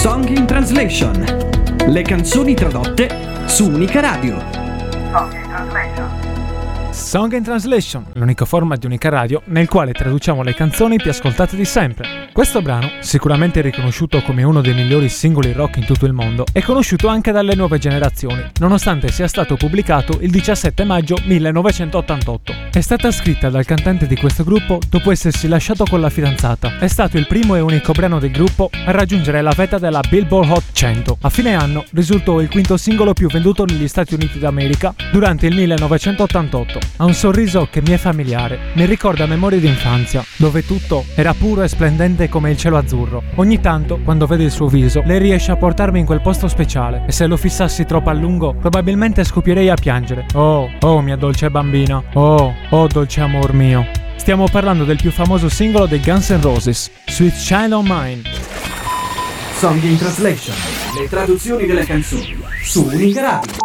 Song in Translation. Le canzoni tradotte su Unica Radio. Song in Translation. Song in Translation, l'unico format di Unica Radio nel quale traduciamo le canzoni più ascoltate di sempre. Questo brano, sicuramente riconosciuto come uno dei migliori singoli rock in tutto il mondo, è conosciuto anche dalle nuove generazioni, nonostante sia stato pubblicato il 17 maggio 1988. È stata scritta dal cantante di questo gruppo dopo essersi lasciato con la fidanzata. È stato il primo e unico brano del gruppo a raggiungere la vetta della Billboard Hot 100. A fine anno risultò il quinto singolo più venduto negli Stati Uniti d'America durante il 1988. Ha un sorriso che mi è familiare, mi ricorda memorie d'infanzia, dove tutto era puro e splendente come il cielo azzurro. Ogni tanto, quando vedo il suo viso, lei riesce a portarmi in quel posto speciale, e se lo fissassi troppo a lungo, probabilmente scoppierei a piangere. Oh, oh mia dolce bambina, oh, oh dolce amor mio. Stiamo parlando del più famoso singolo dei Guns N' Roses, Sweet Child O' Mine. Song in Translation. Le traduzioni delle canzoni su Unica Radio.